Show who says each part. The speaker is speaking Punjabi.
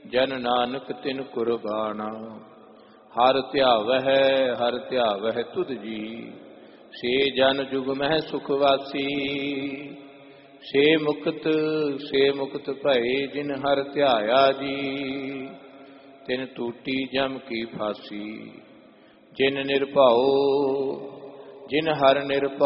Speaker 1: ਜਨ ਨਾਨਕ ਤਿਨ ਕੁਰਬਾਨਾ। ਹਰ ਧਿਆਵਹਿ ਤੁਧ ਜੀ, ਸੇ ਜਨ ਜੁਗ ਮਹਿ ਸੁਖ ਵਾਸੀ। ਸੇ ਮੁਕਤ ਭਏ ਜਿਨ ਹਰ ਧਿਆਇਆ ਜੀ, ਤਿਨ ਟੂਟੀ ਜਮ ਕੀ ਫਾਸੀ। ਜਿਨ ਹਰ ਨਿਰਭਉ